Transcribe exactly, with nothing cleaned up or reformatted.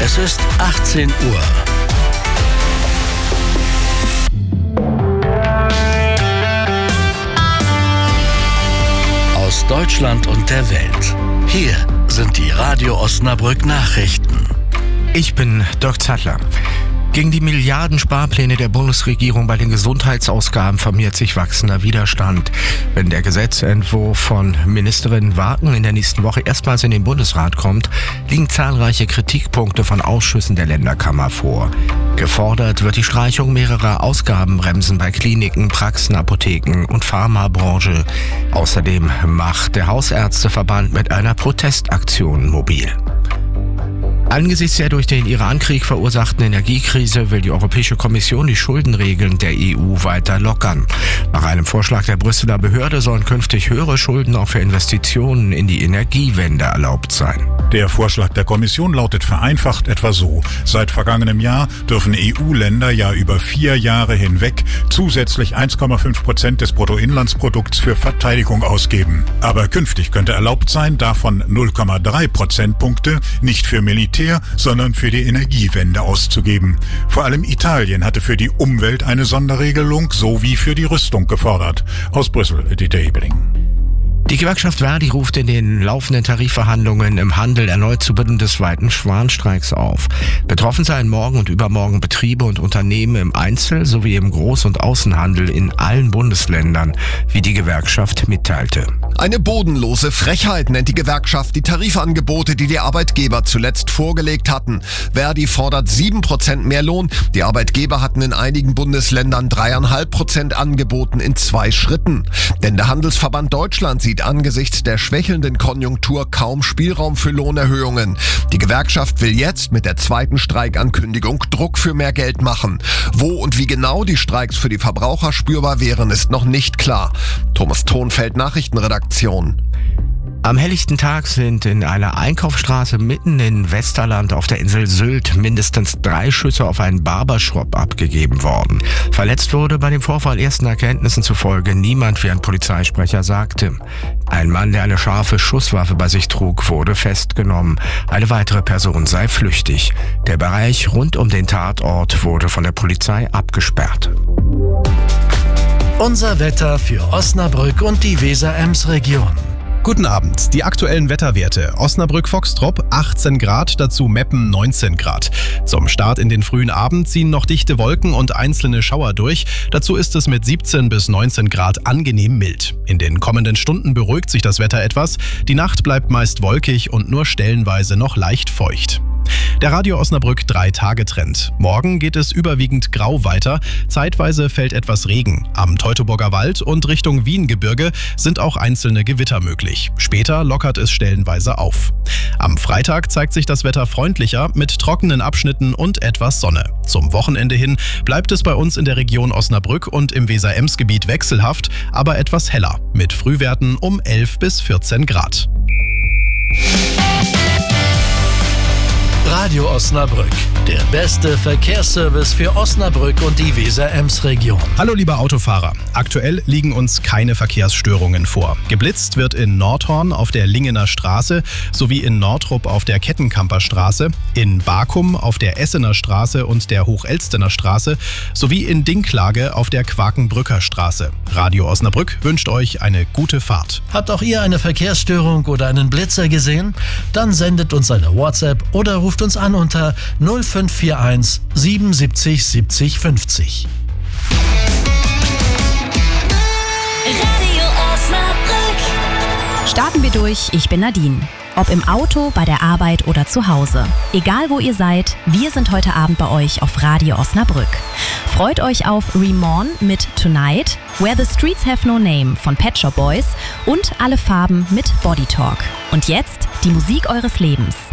Es ist achtzehn Uhr. Aus Deutschland und der Welt. Hier sind die Radio Osnabrück Nachrichten. Ich bin Dirk Zattler. Gegen die Milliarden-Sparpläne der Bundesregierung bei den Gesundheitsausgaben formiert sich wachsender Widerstand. Wenn der Gesetzentwurf von Ministerin Wagen in der nächsten Woche erstmals in den Bundesrat kommt, liegen zahlreiche Kritikpunkte von Ausschüssen der Länderkammer vor. Gefordert wird die Streichung mehrerer Ausgabenbremsen bei Kliniken, Praxen, Apotheken und Pharmabranche. Außerdem macht der Hausärzteverband mit einer Protestaktion mobil. Angesichts der durch den Iran-Krieg verursachten Energiekrise will die Europäische Kommission die Schuldenregeln der E U weiter lockern. Nach einem Vorschlag der Brüsseler Behörde sollen künftig höhere Schulden auch für Investitionen in die Energiewende erlaubt sein. Der Vorschlag der Kommission lautet vereinfacht etwa so. Seit vergangenem Jahr dürfen E U-Länder ja über vier Jahre hinweg zusätzlich eins Komma fünf Prozent des Bruttoinlandsprodukts für Verteidigung ausgeben. Aber künftig könnte erlaubt sein, davon null Komma drei Prozentpunkte nicht für Militär, sondern für die Energiewende auszugeben. Vor allem Italien hatte für die Umwelt eine Sonderregelung sowie für die Rüstung gefordert. Aus Brüssel, Dieter Ebeling. Die Gewerkschaft Verdi ruft in den laufenden Tarifverhandlungen im Handel erneut zu bundesweiten Warnstreiks auf. Betroffen seien morgen und übermorgen Betriebe und Unternehmen im Einzel- sowie im Groß- und Außenhandel in allen Bundesländern, wie die Gewerkschaft mitteilte. Eine bodenlose Frechheit nennt die Gewerkschaft die Tarifangebote, die die Arbeitgeber zuletzt vorgelegt hatten. Verdi fordert sieben Prozent mehr Lohn. Die Arbeitgeber hatten in einigen Bundesländern drei Komma fünf Prozent angeboten in zwei Schritten. Denn der Handelsverband Deutschland sieht angesichts der schwächelnden Konjunktur kaum Spielraum für Lohnerhöhungen. Die Gewerkschaft will jetzt mit der zweiten Streikankündigung Druck für mehr Geld machen. Wo und wie genau die Streiks für die Verbraucher spürbar wären, ist noch nicht klar. Thomas Thonfeld, Nachrichtenredaktion. Am helllichten Tag sind in einer Einkaufsstraße mitten in Westerland auf der Insel Sylt mindestens drei Schüsse auf einen Barbershop abgegeben worden. Verletzt wurde bei dem Vorfall ersten Erkenntnissen zufolge niemand, wie ein Polizeisprecher sagte. Ein Mann, der eine scharfe Schusswaffe bei sich trug, wurde festgenommen. Eine weitere Person sei flüchtig. Der Bereich rund um den Tatort wurde von der Polizei abgesperrt. Unser Wetter für Osnabrück und die Weser-Ems-Region. Guten Abend. Die aktuellen Wetterwerte. Osnabrück-Foxtrop achtzehn Grad, dazu Meppen neunzehn Grad. Zum Start in den frühen Abend ziehen noch dichte Wolken und einzelne Schauer durch. Dazu ist es mit siebzehn bis neunzehn Grad angenehm mild. In den kommenden Stunden beruhigt sich das Wetter etwas. Die Nacht bleibt meist wolkig und nur stellenweise noch leicht feucht. Der Radio Osnabrück drei Tage Trend. Morgen geht es überwiegend grau weiter. Zeitweise fällt etwas Regen. Am Teutoburger Wald und Richtung Wiengebirge sind auch einzelne Gewitter möglich. Später lockert es stellenweise auf. Am Freitag zeigt sich das Wetter freundlicher mit trockenen Abschnitten und etwas Sonne. Zum Wochenende hin bleibt es bei uns in der Region Osnabrück und im Weser-Ems-Gebiet wechselhaft, aber etwas heller, mit Frühwerten um elf bis vierzehn Grad. Radio Osnabrück, der beste Verkehrsservice für Osnabrück und die Weser-Ems-Region. Hallo lieber Autofahrer, aktuell liegen uns keine Verkehrsstörungen vor. Geblitzt wird in Nordhorn auf der Lingener Straße sowie in Nordrup auf der Kettenkamper Straße, in Bakum auf der Essener Straße und der Hochelstener Straße sowie in Dinklage auf der Quakenbrücker Straße. Radio Osnabrück wünscht euch eine gute Fahrt. Habt auch ihr eine Verkehrsstörung oder einen Blitzer gesehen? Dann sendet uns eine WhatsApp oder ruft uns an unter null fünf vier eins siebenundsiebzig siebzig fünfzig. Radio Osnabrück. Starten wir durch, ich bin Nadine. Ob im Auto, bei der Arbeit oder zu Hause. Egal wo ihr seid, wir sind heute Abend bei euch auf Radio Osnabrück. Freut euch auf Remorn mit Tonight, Where the Streets Have No Name von Pet Shop Boys und Alle Farben mit Body Talk. Und jetzt die Musik eures Lebens.